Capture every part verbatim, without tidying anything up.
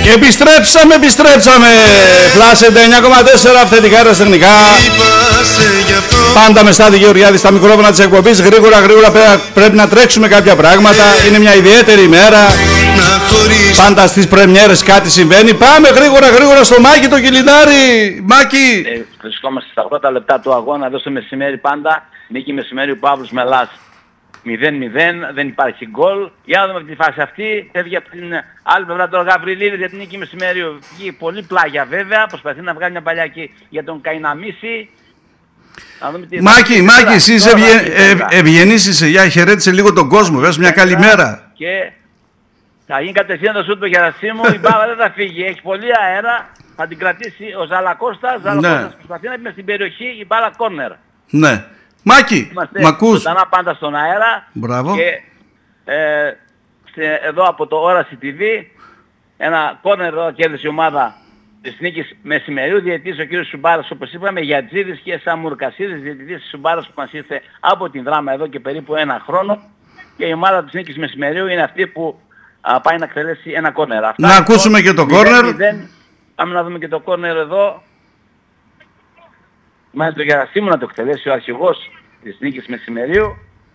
Επιστρέψαμε, επιστρέψαμε. Φλάς εννιά κόμμα τέσσερα αυθεντικά αεραστεχνικά. Πάντα με Στάδη Γεωργιάδη στα μικρόφωνα της εκπομπής. Γρήγορα, γρήγορα πρέπει να τρέξουμε κάποια πράγματα. Είναι μια ιδιαίτερη ημέρα. Πάντα στις πρεμιέρες κάτι συμβαίνει. Πάμε γρήγορα, γρήγορα στο Μάκη το Κιλιντάρι. Μάκη. Ε, βρισκόμαστε στα πρώτα λεπτά του αγώνα εδώ στο μεσημέρι πάντα. Νίκη μεσημέρι ο Παύλος Μελάς. μηδέν μηδέν, δεν υπάρχει γκολ. Για να δούμε τη φάση αυτή. Φεύγει από την άλλη πλευρά τώρα Γαβριλίδη για την Νίκη μεσημέριου. Βγει πολύ πλάγια βέβαια. Προσπαθεί να βγάλει μια παλιάκι για τον Καϊναμίση. Μάκη, Μάκη, εσύ είσαι ευγενής είσαι. Για χαιρέτησε λίγο τον κόσμο. Βες μια καλημέρα. Και θα γίνει κατευθείαν το σούτ του Γερασίμου. Η μπάλα δεν θα φύγει. Έχει πολύ αέρα. Θα την κρατήσει ο Ζαλακώστας. Ζαλακώστας ναι. Προσπαθεί να είναι στην περιοχή η μπάλα κόρνερ. Ναι. Μάκη, μ' ακούς. Είμαστε πάντα στον αέρα. Μπράβο. Και ε, σε, εδώ από το Όραση τι βι ένα κόρνερ εδώ κέρδισε η ομάδα της Νίκης Μεσημερίου. Διαιτητής ο κύριος Σουμπάρας, όπως είπαμε, Γιατζίδης και Σαμουρκασίδης. Διαιτητής Σουμπάρας που μας ήρθε από την Δράμα εδώ και περίπου ένα χρόνο. Και η ομάδα της Νίκης Μεσημερίου είναι αυτή που α, πάει να εκτελέσει ένα κόρνερ. Αυτά, να ακούσουμε και το κόρνερ. Πάμε να δούμε και το κόρνερ εδώ. Μάλιστα το Γερασίμου να το εκτελέσει ο αρχηγός της Νίκης Μεσημερίου.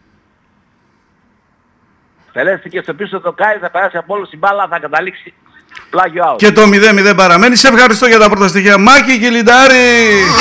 Εκτελέστηκε στο πίσω το Κάι, θα περάσει από όλους η μπάλα, θα καταλήξει πλάγιο out. Και το μηδέν μηδέν παραμένει. Σε ευχαριστώ για τα πρώτα στοιχεία. Μάκη Κιλιντάρι.